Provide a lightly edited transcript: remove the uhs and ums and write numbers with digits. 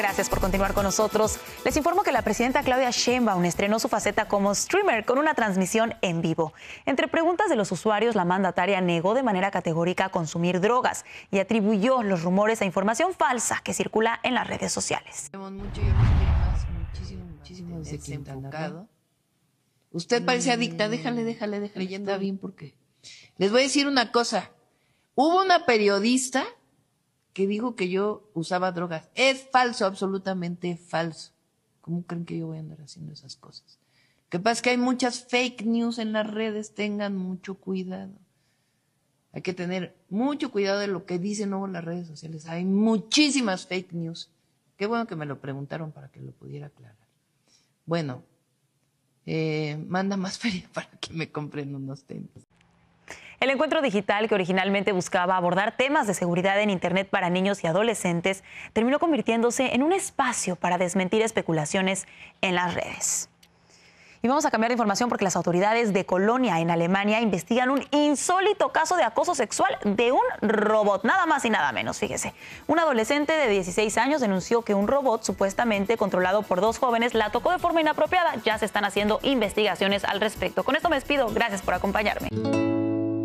Gracias por continuar con nosotros. Les informo que la presidenta Claudia Sheinbaum estrenó su faceta como streamer con una transmisión en vivo. Entre preguntas de los usuarios, la mandataria negó de manera categórica consumir drogas y atribuyó los rumores a información falsa que circula en las redes sociales. Muchísimo desenfocado. Usted parece adicta, déjale, leyenda bien porque... Les voy a decir una cosa. Hubo una periodista que dijo que yo usaba drogas. Es falso, absolutamente falso. ¿Cómo creen que yo voy a andar haciendo esas cosas? Lo que pasa es que hay muchas fake news en las redes, tengan mucho cuidado. Hay que tener mucho cuidado de lo que dicen luego las redes sociales. Hay muchísimas fake news. Qué bueno que me lo preguntaron para que lo pudiera aclarar. Bueno, manda más feria para que me compren unos tenis. El encuentro digital, que originalmente buscaba abordar temas de seguridad en Internet para niños y adolescentes, terminó convirtiéndose en un espacio para desmentir especulaciones en las redes. Y vamos a cambiar de información porque las autoridades de Colonia, en Alemania, investigan un insólito caso de acoso sexual de un robot, nada más y nada menos, fíjese. Un adolescente de 16 años denunció que un robot supuestamente controlado por dos jóvenes la tocó de forma inapropiada. Ya se están haciendo investigaciones al respecto. Con esto me despido. Gracias por acompañarme.